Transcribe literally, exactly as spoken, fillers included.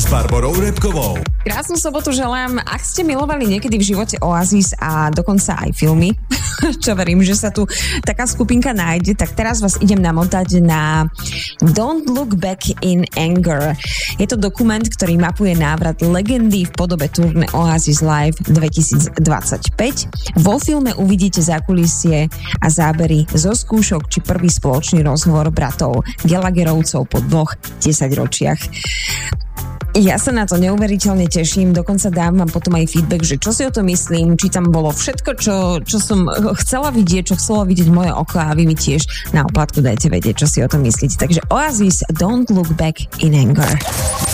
s Barborou Repkovou. Krásnu sobotu želám. Ak ste milovali niekedy v živote Oasis a dokonca aj filmy, čo verím, že sa tu taká skupinka nájde, tak teraz vás idem namotať na Don't Look Back in Anger. Je to dokument, ktorý mapuje návrat legendy v podobe turné Oasis Live dvetisícdvadsaťpäť. Vo filme uvidíte zákulisie a zábery zo skúšok či prvý spoločný rozhovor bratov Gallagherovcov po dvoch desaťročiach. Ja sa na to neuveriteľne teším, dokonca dám vám potom aj feedback, že čo si o to myslím, či tam bolo všetko, čo, čo som chcela vidieť, čo chcela vidieť moje oko a vy mi tiež na oplátku dajte vedieť, čo si o to myslíte. Takže Oasis, Don't Look Back in Anger.